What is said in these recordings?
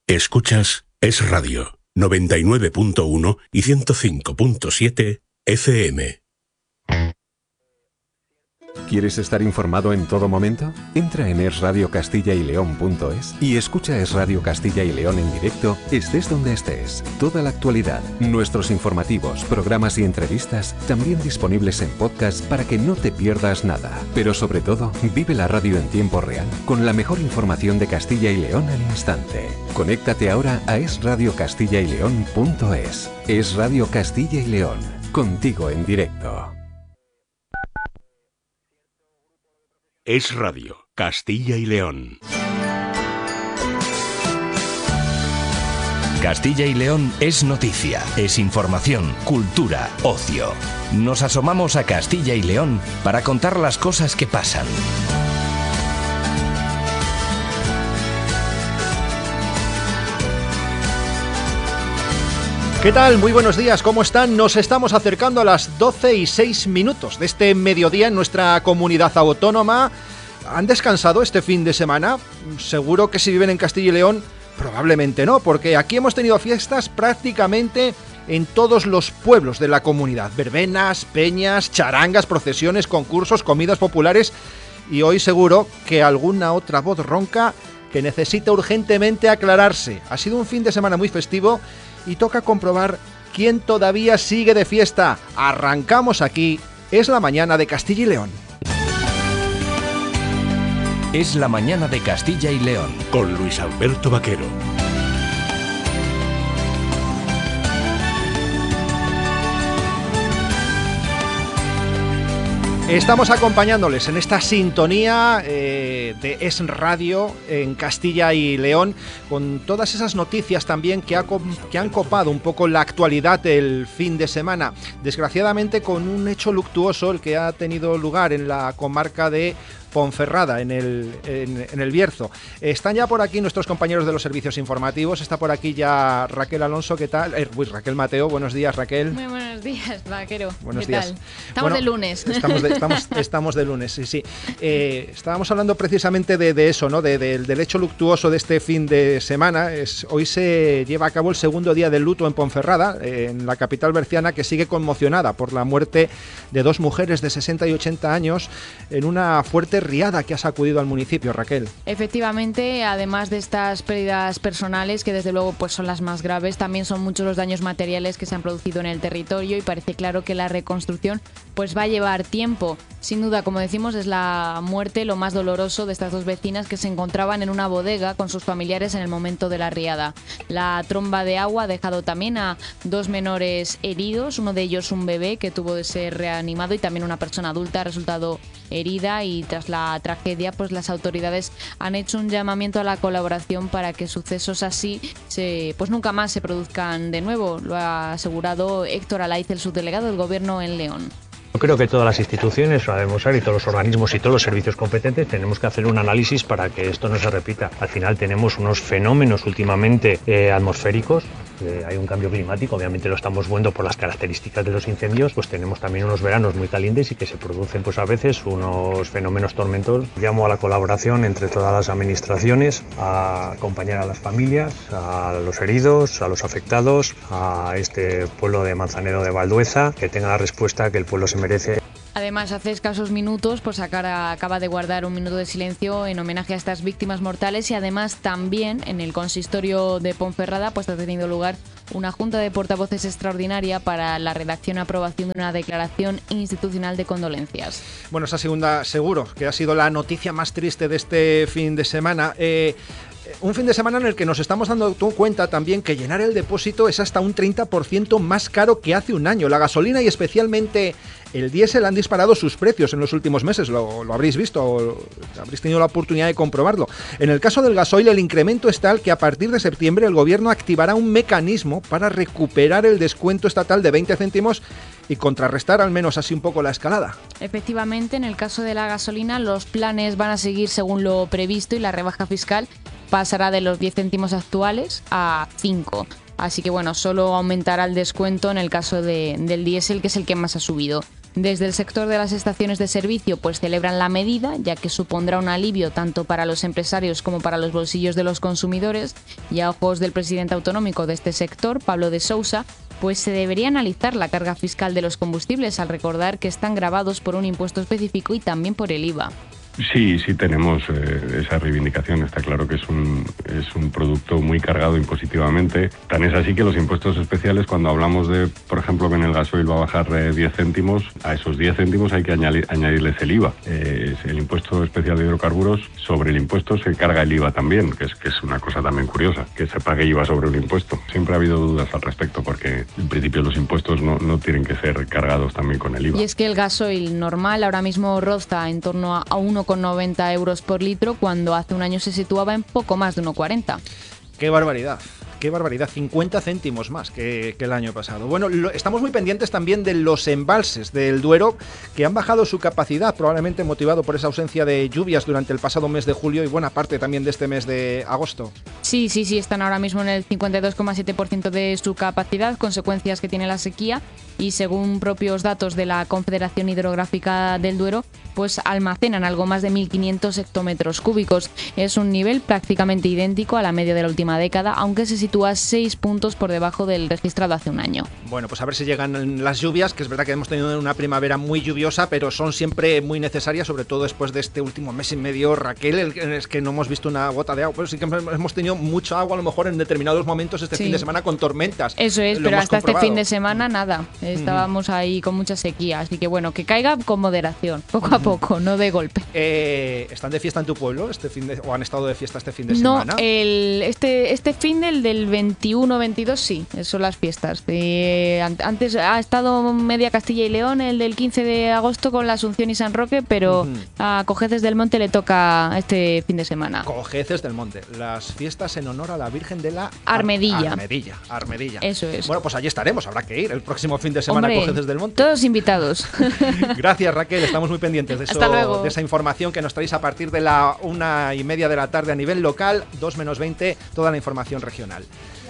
Escuchas Es Radio, 99.1 y 105.7 FM. ¿Quieres estar informado en todo momento? Entra en esradiocastilla-y-león.es y escucha Es Radio Castilla y León en directo, estés donde estés. Toda la actualidad, nuestros informativos, programas y entrevistas, también disponibles en podcast para que no te pierdas nada. Pero sobre todo, vive la radio en tiempo real, con la mejor información de Castilla y León al instante. Conéctate ahora a esradiocastilla-y-león.es. Es Radio Castilla y León, contigo en directo. Es Radio, Castilla y León. Castilla y León es noticia, es información, cultura, ocio. Nos asomamos a Castilla y León para contar las cosas que pasan. ¿Qué tal? Muy buenos días, ¿cómo están? Nos estamos acercando a las 12:06 de este mediodía en nuestra comunidad autónoma. ¿Han descansado este fin de semana? Seguro que si viven en Castilla y León, probablemente no, porque aquí hemos tenido fiestas prácticamente en todos los pueblos de la comunidad. Verbenas, peñas, charangas, procesiones, concursos, comidas populares y hoy seguro que alguna otra voz ronca que necesita urgentemente aclararse. Ha sido un fin de semana muy festivo y toca comprobar quién todavía sigue de fiesta. Arrancamos aquí, es la mañana de Castilla y León. Es la mañana de Castilla y León. Con Luis Alberto Vaquero. Estamos acompañándoles en esta sintonía de Es Radio en Castilla y León, con todas esas noticias también que han copado un poco la actualidad del fin de semana. Desgraciadamente con un hecho luctuoso, el que ha tenido lugar en la comarca de Ponferrada, en el Bierzo. Están ya por aquí nuestros compañeros de los servicios informativos. Está por aquí ya Raquel Alonso, ¿qué tal? Raquel Mateo, buenos días, Raquel. Muy buenos días, Vaquero. Buenos ¿Qué días. tal? Estamos de lunes. Estamos de lunes, sí. Estábamos hablando precisamente de eso, ¿no? Del hecho luctuoso de este fin de semana. Hoy se lleva a cabo el segundo día del luto en Ponferrada, en la capital berciana, que sigue conmocionada por la muerte de dos mujeres de 60 y 80 años en una fuerte riada que ha sacudido al municipio, Raquel. Efectivamente, además de estas pérdidas personales, que desde luego pues son las más graves, también son muchos los daños materiales que se han producido en el territorio y parece claro que la reconstrucción pues va a llevar tiempo. Sin duda, como decimos, es la muerte lo más doloroso de estas dos vecinas que se encontraban en una bodega con sus familiares en el momento de la riada. La tromba de agua ha dejado también a dos menores heridos, uno de ellos un bebé que tuvo de ser reanimado y también una persona adulta ha resultado herida, y tras la tragedia pues las autoridades han hecho un llamamiento a la colaboración para que sucesos así pues nunca más se produzcan de nuevo. Lo ha asegurado Héctor Alaiz, el subdelegado del Gobierno en León. Yo creo que todas las instituciones, la Demosar y todos los organismos y todos los servicios competentes tenemos que hacer un análisis para que esto no se repita. Al final tenemos unos fenómenos últimamente atmosféricos. Hay un cambio climático, obviamente lo estamos viendo por las características de los incendios, pues tenemos también unos veranos muy calientes y que se producen pues a veces unos fenómenos tormentosos. Llamo a la colaboración entre todas las administraciones, a acompañar a las familias, a los heridos, a los afectados, a este pueblo de Manzanero de Valdueza, que tenga la respuesta que el pueblo se merece. Además, hace escasos minutos, pues acaba de guardar un minuto de silencio en homenaje a estas víctimas mortales, y además también en el consistorio de Ponferrada pues ha tenido lugar una junta de portavoces extraordinaria para la redacción y aprobación de una declaración institucional de condolencias. Bueno, esa segunda seguro que ha sido la noticia más triste de este fin de semana. Un fin de semana en el que nos estamos dando cuenta también que llenar el depósito es hasta un 30% más caro que hace un año. La gasolina y especialmente el diésel han disparado sus precios en los últimos meses, lo habréis visto, o habréis tenido la oportunidad de comprobarlo. En el caso del gasoil, el incremento es tal que a partir de septiembre el gobierno activará un mecanismo para recuperar el descuento estatal de 20 céntimos y contrarrestar al menos así un poco la escalada. Efectivamente, en el caso de la gasolina, los planes van a seguir según lo previsto y la rebaja fiscal pasará de los 10 céntimos actuales a 5. Así que bueno, solo aumentará el descuento en el caso del diésel, que es el que más ha subido. Desde el sector de las estaciones de servicio pues celebran la medida, ya que supondrá un alivio tanto para los empresarios como para los bolsillos de los consumidores, y a ojos del presidente autonómico de este sector, Pablo de Sousa, pues se debería analizar la carga fiscal de los combustibles al recordar que están gravados por un impuesto específico y también por el IVA. Sí tenemos esa reivindicación. Está claro que es un producto muy cargado impositivamente. Tan es así que los impuestos especiales, cuando hablamos de, por ejemplo, que en el gasoil va a bajar 10 céntimos, a esos 10 céntimos hay que añadirles el IVA. El impuesto especial de hidrocarburos, sobre el impuesto se carga el IVA también, que es una cosa también curiosa, que se pague IVA sobre un impuesto. Siempre ha habido dudas al respecto, porque en principio los impuestos no tienen que ser cargados también con el IVA. Y es que el gasoil normal ahora mismo roza en torno a 1,90 euros por litro, cuando hace un año se situaba en poco más de 1,40. ¡Qué barbaridad! ¡Qué barbaridad! 50 céntimos más que el año pasado. Bueno, estamos muy pendientes también de los embalses del Duero, que han bajado su capacidad, probablemente motivado por esa ausencia de lluvias durante el pasado mes de julio y buena parte también de este mes de agosto. Sí, están ahora mismo en el 52,7% de su capacidad, consecuencias que tiene la sequía, y según propios datos de la Confederación Hidrográfica del Duero, pues almacenan algo más de 1.500 hectómetros cúbicos. Es un nivel prácticamente idéntico a la media de la última década, aunque se sitúa 6 puntos por debajo del registrado hace un año. Bueno, pues a ver si llegan las lluvias, que es verdad que hemos tenido una primavera muy lluviosa, pero son siempre muy necesarias, sobre todo después de este último mes y medio, Raquel, en el que no hemos visto una gota de agua. Pero sí que hemos tenido mucha agua, a lo mejor en determinados momentos fin de semana con tormentas. Eso es, pero hasta este fin de semana nada. Estábamos ahí con mucha sequía, así que bueno, que caiga con moderación, poco a poco, no de golpe. ¿Están de fiesta en tu pueblo o han estado de fiesta este fin de semana? No, este fin del 21-22 sí, son las fiestas. Antes ha estado media Castilla y León, el del 15 de agosto con la Asunción y San Roque, pero a Cojeces del Monte le toca este fin de semana. Cojeces del Monte, las fiestas en honor a la Virgen de la Armedilla. Armedilla. Eso es. Bueno, pues allí estaremos, habrá que ir el próximo fin de semana. Hombre, a Cojeces del Monte. Todos invitados. Gracias, Raquel, estamos muy pendientes de eso, Hasta luego. de esa información que nos traéis a partir de la 1:30 de la tarde a nivel local, 2:20, toda la información regional.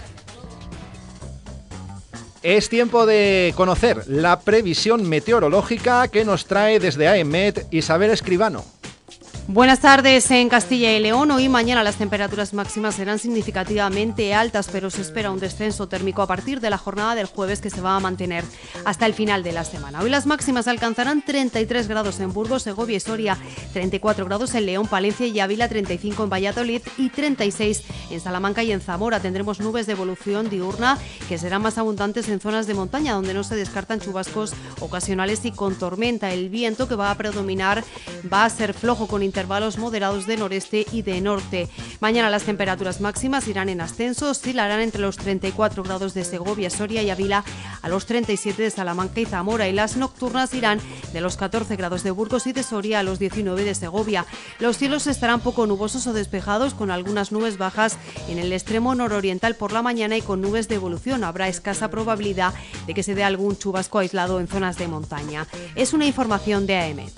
Es tiempo de conocer la previsión meteorológica que nos trae desde AEMET Isabel Escribano. Buenas tardes. En Castilla y León, hoy y mañana las temperaturas máximas serán significativamente altas, pero se espera un descenso térmico a partir de la jornada del jueves, que se va a mantener hasta el final de la semana. Hoy las máximas alcanzarán 33 grados en Burgos, Segovia y Soria, 34 grados en León, Palencia y Ávila, 35 en Valladolid y 36 en Salamanca y en Zamora. Tendremos nubes de evolución diurna que serán más abundantes en zonas de montaña, donde no se descartan chubascos ocasionales y con tormenta. El viento que va a predominar va a ser flojo, con intervalos moderados de noreste y de norte. Mañana las temperaturas máximas irán en ascenso, oscilarán entre los 34 grados de Segovia, Soria y Ávila a los 37 de Salamanca y Zamora, y las nocturnas irán de los 14 grados de Burgos y de Soria a los 19 de Segovia. Los cielos estarán poco nubosos o despejados, con algunas nubes bajas en el extremo nororiental por la mañana y con nubes de evolución. Habrá escasa probabilidad de que se dé algún chubasco aislado en zonas de montaña. Es una información de AEMET.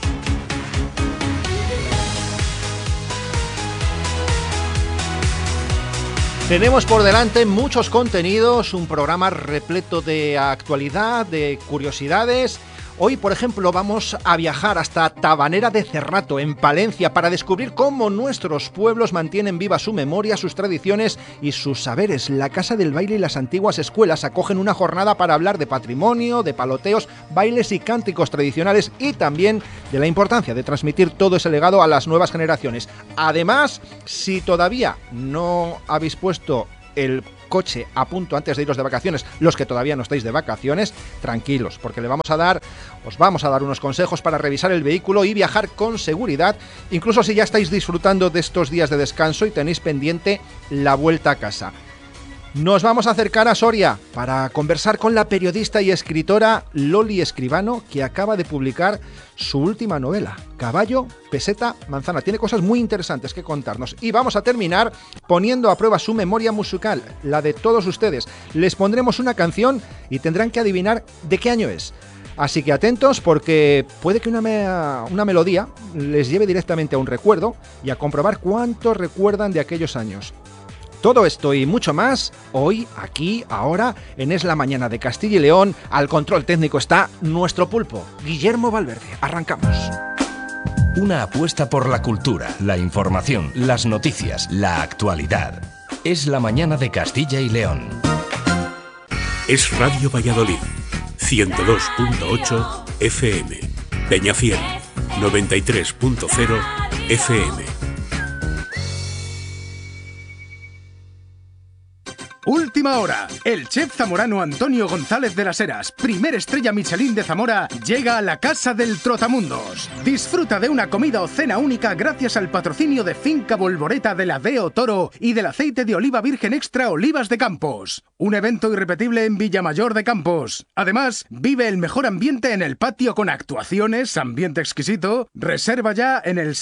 Tenemos por delante muchos contenidos, un programa repleto de actualidad, de curiosidades. Hoy, por ejemplo, vamos a viajar hasta Tabanera de Cerrato, en Palencia, para descubrir cómo nuestros pueblos mantienen viva su memoria, sus tradiciones y sus saberes. La Casa del Baile y las antiguas escuelas acogen una jornada para hablar de patrimonio, de paloteos, bailes y cánticos tradicionales, y también de la importancia de transmitir todo ese legado a las nuevas generaciones. Además, si todavía no habéis puesto el coche a punto antes de iros de vacaciones, los que todavía no estáis de vacaciones, tranquilos, porque os vamos a dar unos consejos para revisar el vehículo y viajar con seguridad, incluso si ya estáis disfrutando de estos días de descanso y tenéis pendiente la vuelta a casa. Nos vamos a acercar a Soria para conversar con la periodista y escritora Loli Escribano, que acaba de publicar su última novela, Caballo, Peseta, Manzana. Tiene cosas muy interesantes que contarnos. Y vamos a terminar poniendo a prueba su memoria musical, la de todos ustedes. Les pondremos una canción y tendrán que adivinar de qué año es. Así que atentos, porque puede que una melodía les lleve directamente a un recuerdo y a comprobar cuánto recuerdan de aquellos años. Todo esto y mucho más, hoy, aquí, ahora, en Es la Mañana de Castilla y León. Al control técnico está nuestro pulpo, Guillermo Valverde. Arrancamos. Una apuesta por la cultura, la información, las noticias, la actualidad. Es la Mañana de Castilla y León. Es Radio Valladolid, 102.8 FM. Peñafiel, 93.0 FM. Última hora. El chef zamorano Antonio González de las Heras, primer estrella Michelin de Zamora, llega a la Casa del Trotamundos. Disfruta de una comida o cena única gracias al patrocinio de Finca Volvoreta de la Deo Toro y del aceite de oliva virgen extra Olivas de Campos. Un evento irrepetible en Villamayor de Campos. Además, vive el mejor ambiente en el patio con actuaciones, ambiente exquisito. Reserva ya en el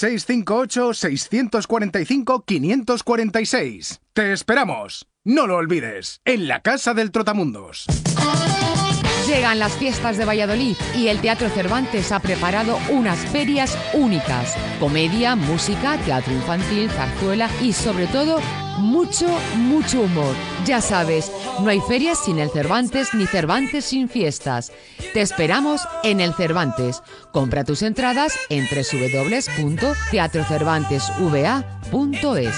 658-645-546. ¡Te esperamos! No lo olvides, en la Casa del Trotamundos. Llegan las fiestas de Valladolid y el Teatro Cervantes ha preparado unas ferias únicas. Comedia, música, teatro infantil, zarzuela y sobre todo mucho humor. Ya sabes, no hay ferias sin el Cervantes ni Cervantes sin fiestas. Te esperamos en el Cervantes. Compra tus entradas en www.teatrocervantesva.es.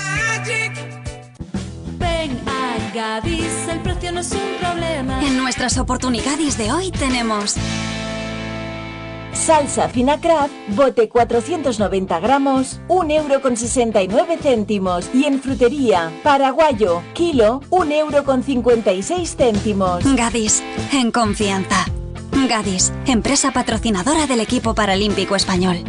Gadis, el precio no es un problema. En nuestras oportunidades de hoy tenemos salsa fina Kraft, bote 490 gramos, 1,69 €. Y en frutería, paraguayo, kilo, 1,56 €. Gadis, en confianza. Gadis, empresa patrocinadora del equipo paralímpico español.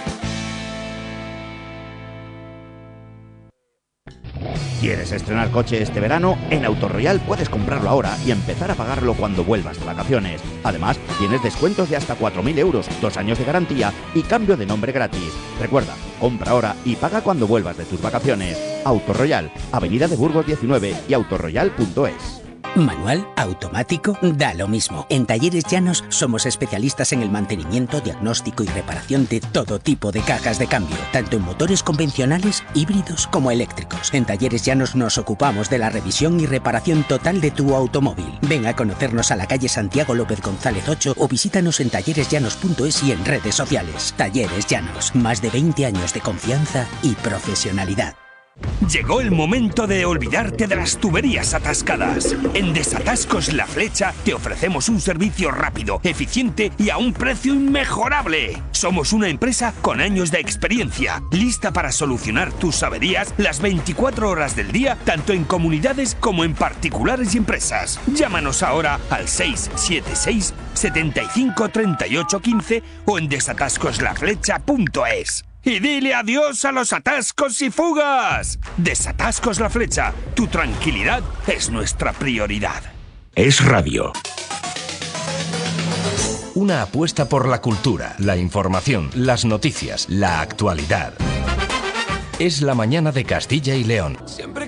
¿Quieres estrenar coche este verano? En Autoroyal puedes comprarlo ahora y empezar a pagarlo cuando vuelvas de vacaciones. Además, tienes descuentos de hasta 4.000 €, 2 años de garantía y cambio de nombre gratis. Recuerda, compra ahora y paga cuando vuelvas de tus vacaciones. Autoroyal, Avenida de Burgos 19 y autoroyal.es. Manual, automático, da lo mismo. En Talleres Llanos somos especialistas en el mantenimiento, diagnóstico y reparación de todo tipo de cajas de cambio, tanto en motores convencionales, híbridos como eléctricos. En Talleres Llanos nos ocupamos de la revisión y reparación total de tu automóvil. Ven a conocernos a la calle Santiago López González 8 o visítanos en talleresllanos.es y en redes sociales. Talleres Llanos, más de 20 años de confianza y profesionalidad. Llegó el momento de olvidarte de las tuberías atascadas. En Desatascos La Flecha te ofrecemos un servicio rápido, eficiente y a un precio inmejorable. Somos una empresa con años de experiencia, lista para solucionar tus averías las 24 horas del día, tanto en comunidades como en particulares y empresas. Llámanos ahora al 676 75 38 15 o en desatascoslaflecha.es. Y dile adiós a los atascos y fugas. Desatascos La Flecha. Tu tranquilidad es nuestra prioridad. Es Radio. Una apuesta por la cultura, la información, las noticias, la actualidad. Es la Mañana de Castilla y León. Siempre